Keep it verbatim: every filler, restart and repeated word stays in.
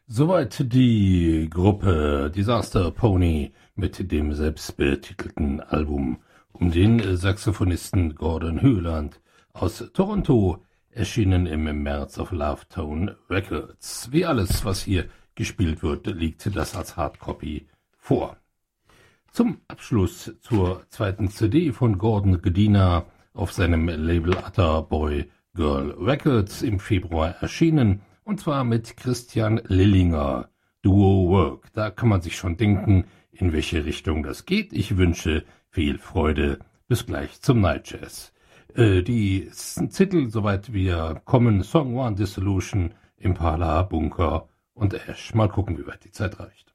Soweit die Gruppe Disaster Pony mit dem selbstbetitelten Album um den Saxophonisten Gordon Hyland aus Toronto, erschienen im März auf Lovetone Records. Wie alles, was hier gespielt wird, liegt das als Hardcopy vor. Zum Abschluss zur zweiten C D von Gordon Gedina auf seinem Label Utter Boy Girl Records im Februar erschienen, und zwar mit Christian Lillinger, Duo Work. Da kann man sich schon denken, in welche Richtung das geht. Ich wünsche viel Freude. Bis gleich zum Night Jazz. Äh, die Titel, soweit wir kommen: Song One, Dissolution, Impala, Bunker und Ash. Mal gucken, wie weit die Zeit reicht.